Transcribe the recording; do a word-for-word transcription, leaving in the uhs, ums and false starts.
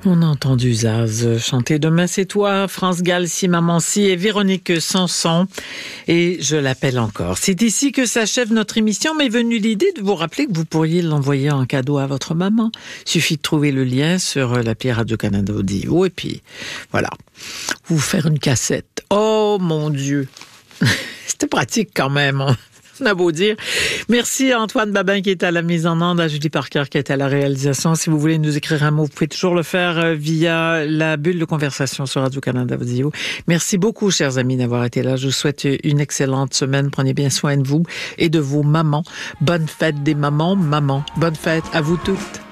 On a entendu Zaz chanter Demain c'est toi, France Gall, Si Maman Si et Véronique Sanson. Et je l'appelle encore. C'est ici que s'achève notre émission, mais est venue l'idée de vous rappeler que vous pourriez l'envoyer en cadeau à votre maman. Il suffit de trouver le lien sur l'appli Radio-Canada Audio et puis voilà, vous faire une cassette. Oh mon Dieu, c'était pratique quand même, hein? On a beau dire. Merci à Antoine Babin qui est à la mise en onde, à Julie Parker qui est à la réalisation. Si vous voulez nous écrire un mot, vous pouvez toujours le faire via la bulle de conversation sur Radio-Canada Audio. Merci beaucoup, chers amis, d'avoir été là. Je vous souhaite une excellente semaine. Prenez bien soin de vous et de vos mamans. Bonne fête des mamans, mamans. Bonne fête à vous toutes.